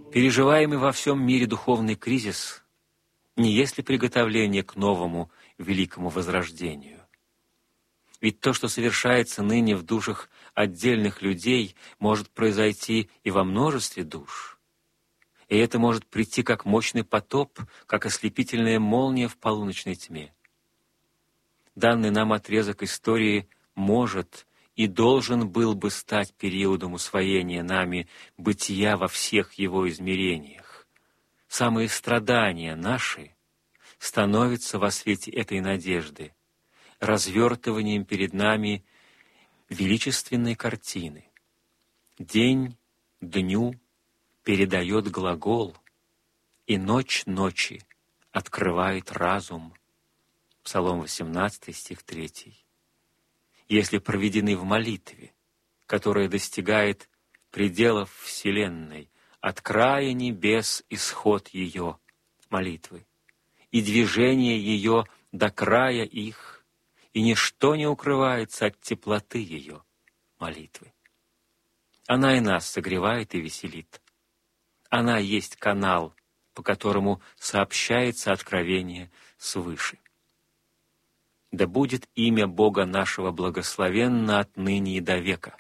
Переживаемый во всем мире духовный кризис не есть ли приготовление к новому великому возрождению? Ведь то, что совершается ныне в душах отдельных людей, может произойти и во множестве душ. И это может прийти как мощный потоп, как ослепительная молния в полуночной тьме. Данный нам отрезок истории может и должен был бы стать периодом усвоения нами бытия во всех его измерениях. Самые страдания наши становятся во свете этой надежды развертыванием перед нами величественной картины. День дню передает глагол, и ночь ночи открывает разум. Псалом 18, стих 3. Если проведены в молитве, которая достигает пределов вселенной, от края небес исход ее молитвы, и движение ее до края их, и ничто не укрывается от теплоты ее молитвы. Она и нас согревает и веселит. Она есть канал, по которому сообщается откровение свыше. Да будет имя Бога нашего благословенно отныне и до века.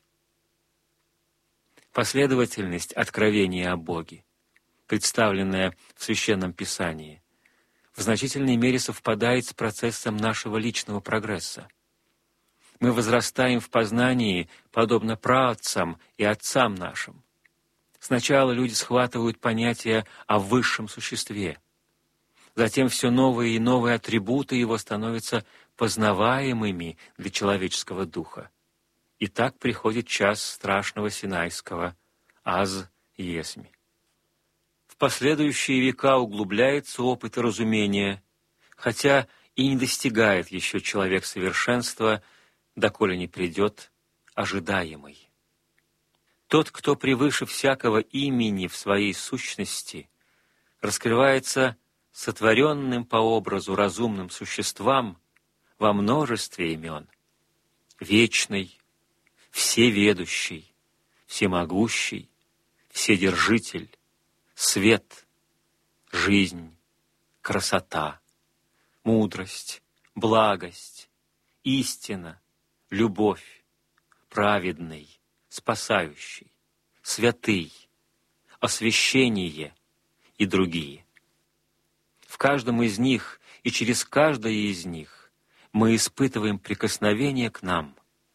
Последовательность откровения о Боге, представленная в Священном Писании, в значительной мере совпадает с процессом нашего личного прогресса. Мы возрастаем в познании, подобно праотцам и отцам нашим. Сначала люди схватывают понятие о высшем существе. Затем все новые и новые атрибуты его становятся познаваемыми для человеческого духа. И так приходит час страшного синайского «Аз есми». В последующие века углубляется опыт и разумение, хотя и не достигает еще человек совершенства, доколе не придет ожидаемый. Тот, кто превыше всякого имени в своей сущности, раскрывается сотворенным по образу разумным существам во множестве имен: вечный, всеведущий, всемогущий, вседержитель, свет, жизнь, красота, мудрость, благость, истина, любовь, праведный, спасающий, святый, освящение и другие. В каждом из них и через каждое из них мы испытываем прикосновение к нам,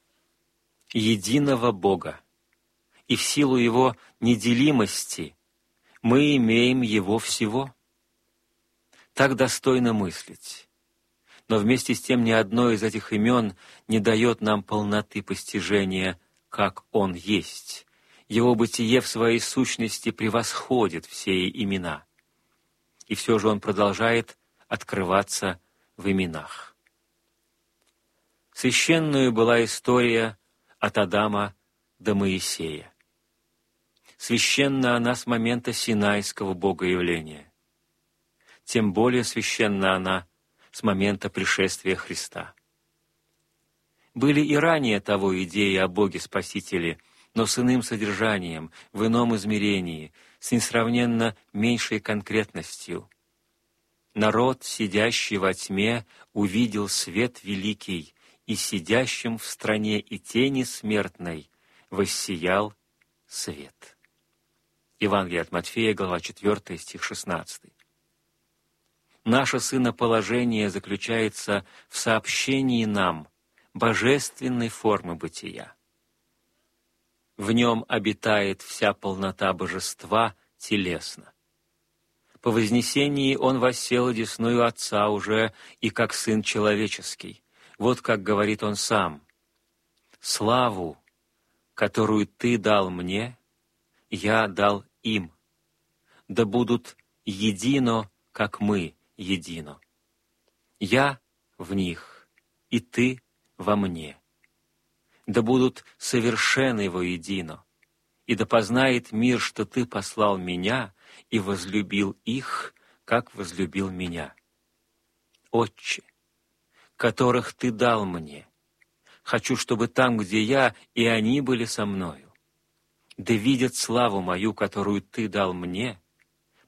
единого Бога, и в силу Его неделимости мы имеем Его всего. Так достойно мыслить. Но вместе с тем ни одно из этих имен не дает нам полноты постижения, как Он есть. Его бытие в своей сущности превосходит все имена. И все же Он продолжает открываться в именах. Священную была история от Адама до Моисея. Священна она с момента Синайского богоявления. Тем более священна она с момента пришествия Христа. Были и ранее того идеи о Боге-Спасителе, но с иным содержанием, в ином измерении, с несравненно меньшей конкретностью. Народ, сидящий во тьме, увидел свет великий, и сидящим в стране и тени смертной воссиял свет. Евангелие от Матфея, глава 4, стих 16. Наше сыноположение заключается в сообщении нам божественной формы бытия. В нем обитает вся полнота божества телесно. По вознесении Он воссел одесную Отца уже и как Сын человеческий. Вот как говорит Он сам: «Славу, которую Ты дал мне, я дал им, да будут едино, как мы едино. Я в них, и Ты во мне. Да будут совершенны воедино, и да познает мир, что Ты послал Меня и возлюбил их, как возлюбил Меня. Отче, которых Ты дал мне, хочу, чтобы там, где я, и они были со мною. Да видят славу мою, которую Ты дал мне,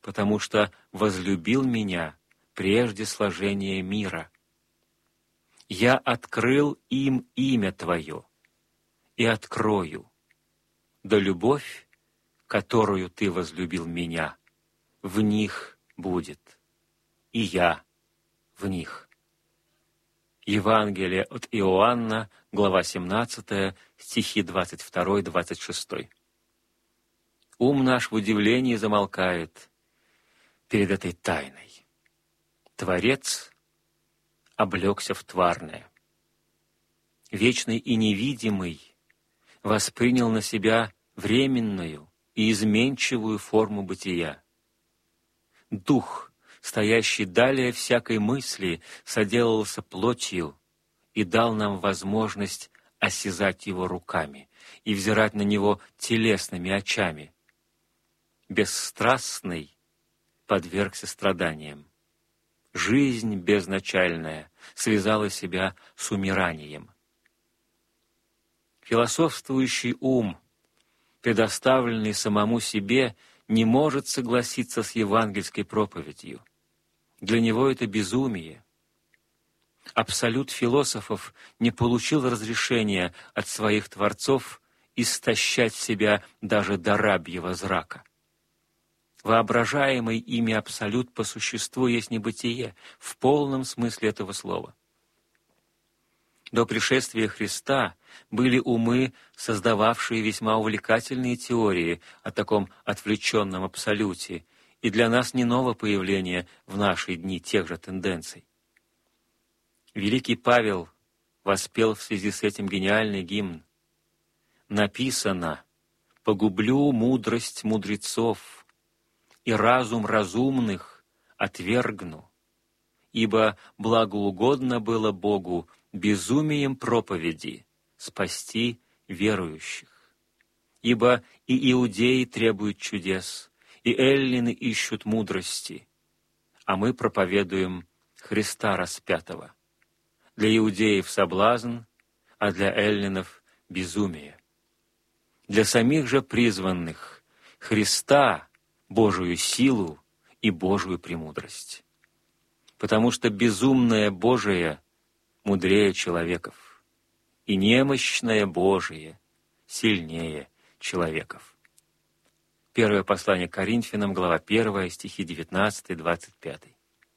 потому что возлюбил меня прежде сложения мира. Я открыл им имя Твое и открою, да любовь, которую Ты возлюбил меня, в них будет, и я в них». Евангелие от Иоанна, глава 17, стихи 22-26. Ум наш в удивлении замолкает перед этой тайной. Творец облегся в тварное. Вечный и невидимый воспринял на себя временную и изменчивую форму бытия. Дух, стоящий далее всякой мысли, соделался плотью и дал нам возможность осязать его руками и взирать на него телесными очами. Бесстрастный подвергся страданиям. Жизнь безначальная связала себя с умиранием. Философствующий ум, предоставленный самому себе, не может согласиться с евангельской проповедью. Для него это безумие. Абсолют философов не получил разрешения от своих творцов истощать себя даже до рабьего зрака. Воображаемый ими абсолют по существу есть небытие в полном смысле этого слова. До пришествия Христа были умы, создававшие весьма увлекательные теории о таком отвлеченном абсолюте, и для нас не ново появление в наши дни тех же тенденций. Великий Павел воспел в связи с этим гениальный гимн. Написано: «Погублю мудрость мудрецов, и разум разумных отвергну, ибо благоугодно было Богу безумием проповеди спасти верующих. Ибо и иудеи требуют чудес, и эллины ищут мудрости, а мы проповедуем Христа распятого. Для иудеев соблазн, а для эллинов безумие. Для самих же призванных Христа, Божию силу и Божию премудрость. Потому что безумное Божие мудрее человеков, и немощное Божие сильнее человеков». Первое послание к Коринфянам, глава 1, стихи 19-25.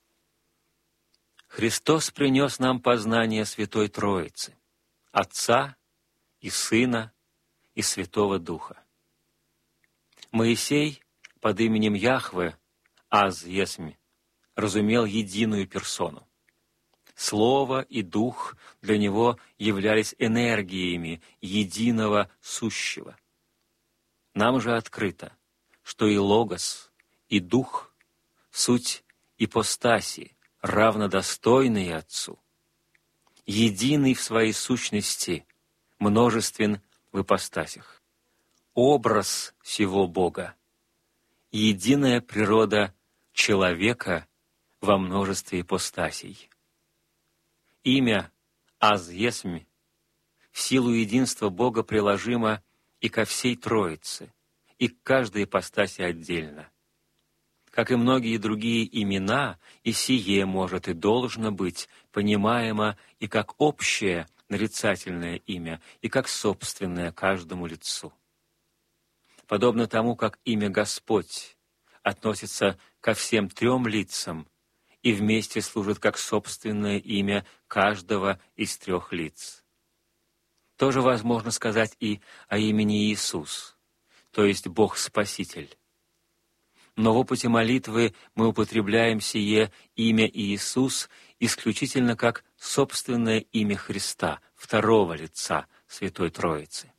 Христос принес нам познание Святой Троицы, Отца и Сына и Святого Духа. Моисей под именем Яхве, аз есмь, разумел единую персону. Слово и Дух для него являлись энергиями единого сущего. Нам же открыто, что и Логос, и Дух — суть ипостаси, равнодостойные Отцу. Единый в своей сущности, множествен в ипостасях. Образ сего Бога — единая природа человека во множестве ипостасей. Имя «Аз есмь» в силу единства Бога приложимо и ко всей Троице, и к каждой ипостаси отдельно. Как и многие другие имена, и сие может и должно быть понимаемо и как общее нарицательное имя, и как собственное каждому лицу. Подобно тому, как имя Господь относится ко всем трем лицам и вместе служит как собственное имя каждого из трех лиц. Тоже возможно сказать и о имени Иисус, то есть Бог-Спаситель. Но в опыте молитвы мы употребляем сие имя Иисус исключительно как собственное имя Христа, второго лица Святой Троицы.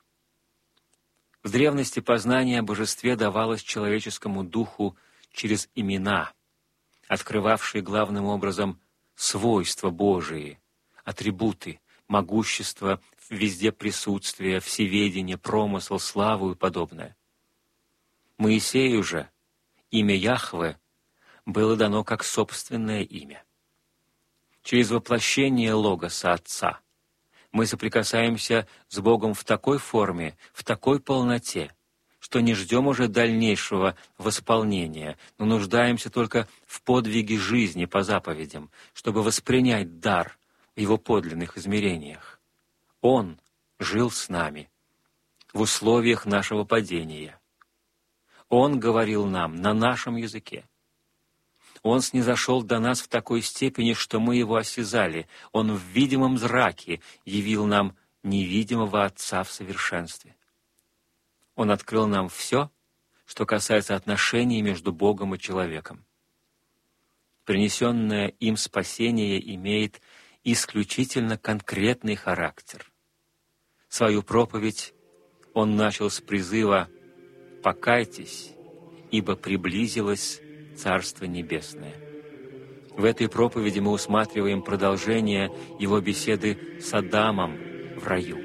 В древности познание о божестве давалось человеческому духу через имена, открывавшие главным образом свойства Божии, атрибуты, могущество, везде присутствие, всеведение, промысл, славу и подобное. Моисею же имя Яхве было дано как собственное имя. Через воплощение Логоса Отца мы соприкасаемся с Богом в такой форме, в такой полноте, что не ждем уже дальнейшего восполнения, но нуждаемся только в подвиге жизни по заповедям, чтобы воспринять дар в его подлинных измерениях. Он жил с нами в условиях нашего падения. Он говорил нам на нашем языке. Он снизошел до нас в такой степени, что мы его осязали. Он в видимом зраке явил нам невидимого Отца в совершенстве. Он открыл нам все, что касается отношений между Богом и человеком. Принесенное им спасение имеет исключительно конкретный характер. Свою проповедь он начал с призыва «Покайтесь, ибо приблизилось Царство Небесное». В этой проповеди мы усматриваем продолжение его беседы с Адамом в раю.